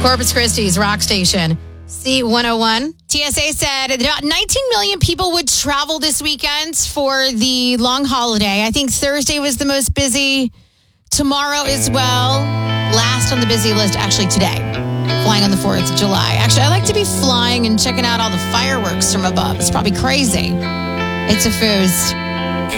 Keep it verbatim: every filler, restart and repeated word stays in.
Corpus Christi's rock station, C one oh one. T S A said about nineteen million people would travel this weekend for the long holiday. I think Thursday was the most busy. Tomorrow as well. Last on the busy list, actually today. Flying on the fourth of July. Actually, I like to be flying and checking out all the fireworks from above. It's probably crazy. It's a foos.